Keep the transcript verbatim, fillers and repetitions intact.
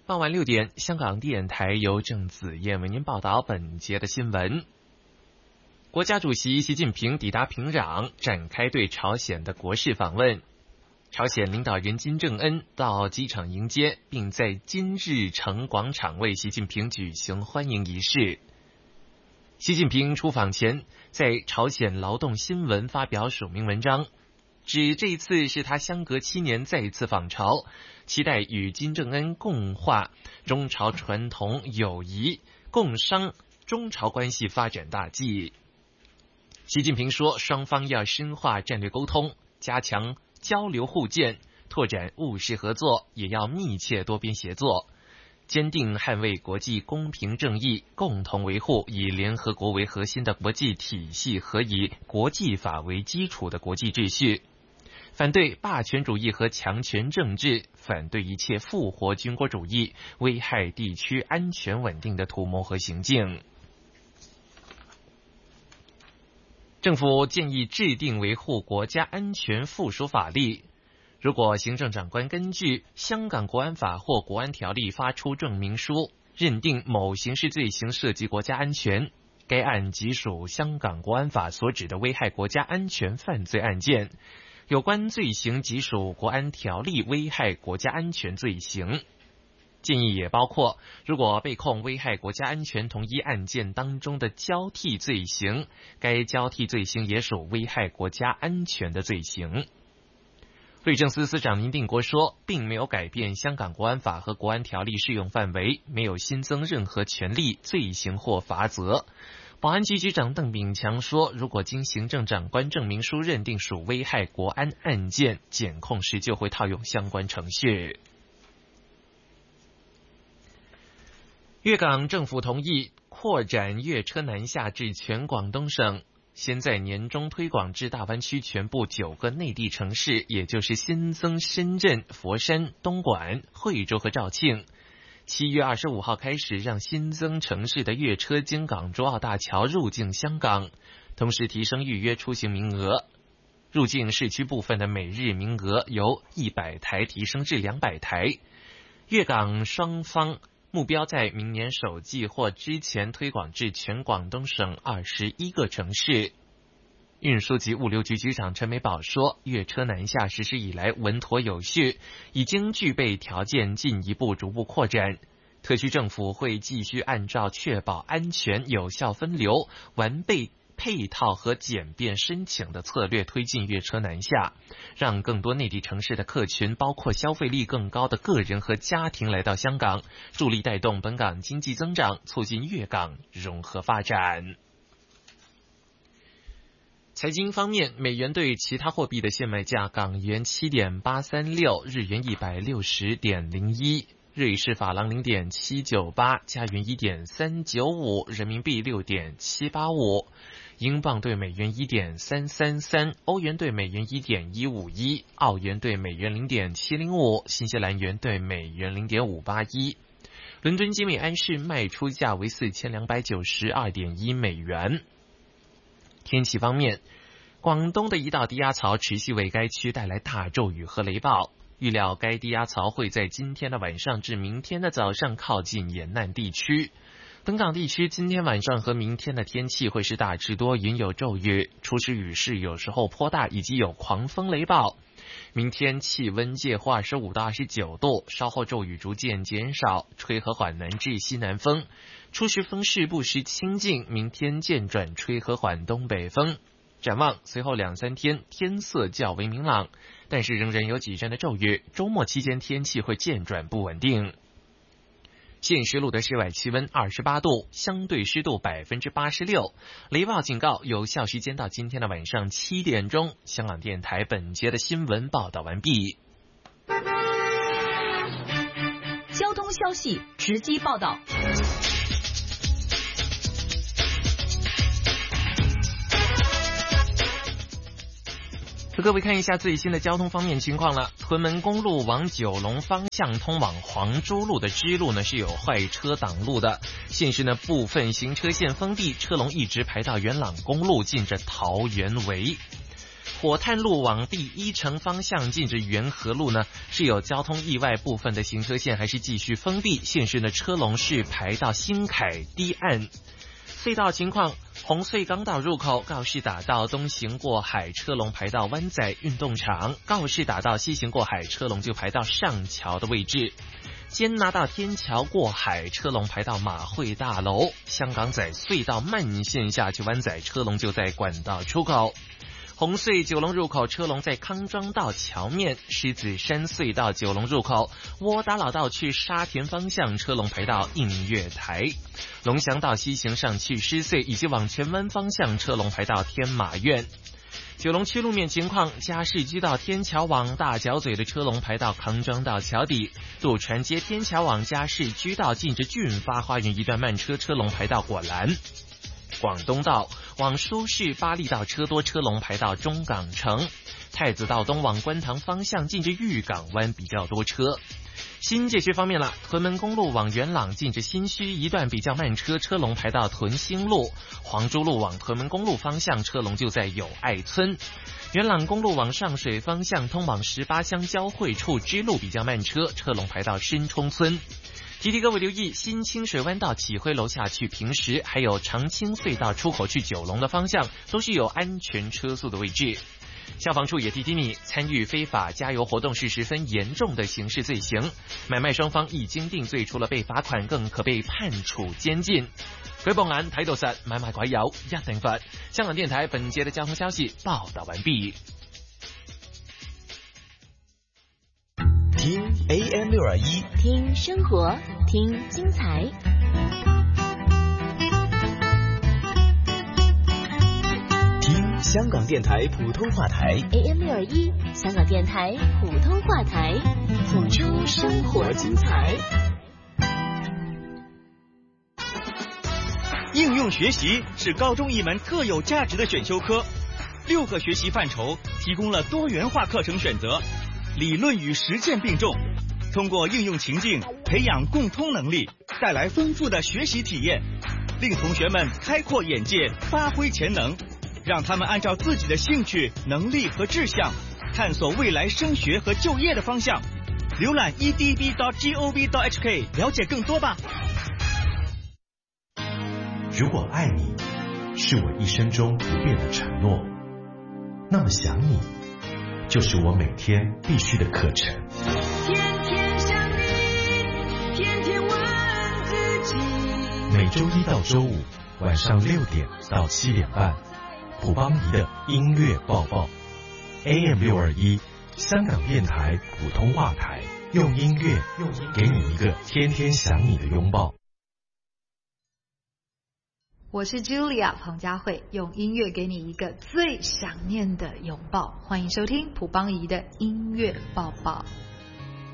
傍晚六点，香港电台由郑子燕为您报道本节的新闻。国家主席习近平抵达平壤，展开对朝鲜的国事访问。朝鲜领导人金正恩到机场迎接，并在金日成广场为习近平举行欢迎仪式。习近平出访前，在朝鲜劳动新闻发表署名文章，指这次是他相隔七年再次访朝，期待与金正恩共话中朝传统友谊，共商中朝关系发展大计。习近平说，双方要深化战略沟通，加强交流互鉴，拓展务实合作，也要密切多边协作，坚定捍卫国际公平正义，共同维护以联合国为核心的国际体系和以国际法为基础的国际秩序，反对霸权主义和强权政治，反对一切复活军国主义、危害地区安全稳定的图谋和行径。政府建议制定维护国家安全附属法律。如果行政长官根据香港国安法或国安条例发出证明书，认定某刑事罪行涉及国家安全，该案即属香港国安法所指的危害国家安全犯罪案件，有关罪行即属国安条例危害国家安全罪行。建议也包括，如果被控危害国家安全同一案件当中的交替罪行，该交替罪行也属危害国家安全的罪行。律政司司长林定国说，并没有改变香港国安法和国安条例适用范围，没有新增任何权利、罪行或罚则。保安局局长邓炳强说，如果经行政长官证明书认定属危害国安案件，检控时就会套用相关程序。粤港政府同意扩展粤车南下至全广东省，先在年中推广至大湾区全部九个内地城市，也就是新增深圳、佛山、东莞、惠州和肇庆。七月二十五号开始，让新增城市的粤车经港珠澳大桥入境香港，同时提升预约出行名额。入境市区部分的每日名额由一百台提升至两百台。粤港双方目标在明年首季或之前推广至全广东省二十一个城市。运输及物流局局长陈美宝说，粤车南下实施以来稳妥有序，已经具备条件进一步逐步扩展。特区政府会继续按照确保安全、有效分流、完备配套和简便申请的策略推进粤车南下，让更多内地城市的客群，包括消费力更高的个人和家庭来到香港，助力带动本港经济增长，促进粤港融合发展。财经方面，美元对其他货币的现卖价：港元七点八三六，日元一百六十点零一，瑞士法郎零点七九八，加元一点三九五，人民币六点七八五。英镑对美元一点三三三，欧元对美元一点一五一，澳元对美元零点七零五，新西兰元对美元零点五八一。伦敦金每安士卖出价为四千两百九十二点一美元。天气方面，广东的一道低压槽持续为该区带来大骤雨和雷暴，预料该低压槽会在今天的晚上至明天的早上靠近沿岸地区。本港地区今天晚上和明天的天气会是大致多云有骤雨，初时雨势有时候颇大，以及有狂风雷暴。明天气温介乎二十五到二十九度，稍后骤雨逐渐减少，吹和缓南至西南风，初时风势不时清劲，明天渐转吹和缓东北风。展望随后两三天天色较为明朗，但是仍然有几阵的骤雨，周末期间天气会渐转不稳定。现时录的室外气温二十八度，相对湿度百分之八十六，雷暴警告有效时间到今天的晚上七点钟。香港电台本节的新闻报道完毕。 交通消息直击报道。 和各位看一下最新的交通方面情况了。屯门公路往九龙方向通往黄珠路的支路呢是有坏车挡路的，现时呢部分行车线封闭，车龙一直排到元朗公路近着桃园围。 火炭路往第一城方向近着元和路呢，是有交通意外，部分的行车线还是继续封闭，现时呢车龙是排到新凯堤岸。隧道情况，红隧港岛入口告士打道东行过海车龙排到湾仔运动场，告士打道西行过海车龙就排到上桥的位置。坚拿道天桥过海车龙排到马会大楼，香港仔隧道慢线下去湾仔车龙就在管道出口。红隧九龙入口车龙在康庄道桥面，狮子山隧道九龙入口窝打老道去沙田方向车龙排到映月台，龙翔道西行上去狮隧以及往荃湾方向车龙排到天马苑。九龙区路面情况，嘉士居道天桥往大角咀的车龙排到康庄道桥底，渡船街天桥往嘉士居道近着俊发花园一段慢车车龙排到果栏。广东道往舒适巴利道车多，车龙排到中港城。太子道东往观塘方向近着裕港湾比较多车。新界区方面了，屯门公路往元朗近着新墟一段比较慢车，车龙排到屯兴路。黄珠路往屯门公路方向车龙就在友爱村。元朗公路往上水方向通往十八乡交汇处支路比较慢车，车龙排到深冲村。提提各位留意，新清水湾道启辉楼下去平石，还有长青隧道出口去九龙的方向，都是有安全车速的位置。消防处也提提你，参与非法加油活动是十分严重的刑事罪行，买卖双方一经定罪，除了被罚款，更可被判处监禁。舉報眼睇到實，買賣鬼友一定罰。香港電台本節的交通消息報道完畢。 听 A M 六二一， 听生活，听精彩。 听香港电台普通话台 A M 六二一，香港电台普通话台，谱出生活精彩。 应用学习是高中一门特有价值的选修科，六个学习范畴提供了多元化课程选择，理论与实践并重，通过应用情境培养共通能力，带来丰富的学习体验，令同学们开阔眼界，发挥潜能，让他们按照自己的兴趣、能力和志向，探索未来升学和就业的方向。浏览 e d b dot gov dot h k 了解更多吧。 如果爱你是我一生中不变的承诺，那么想你就是我每天必须的课程。 天天想你，天天问自己。 每周一到周五晚上六点到七点半，普邦仪的音乐报报 A M 六二一，香港电台普通话台，用音乐给你一个天天想你的拥抱。 我是 Julia 彭佳慧，用音乐给你一个最想念的拥抱。欢迎收听普邦仪的音乐抱抱。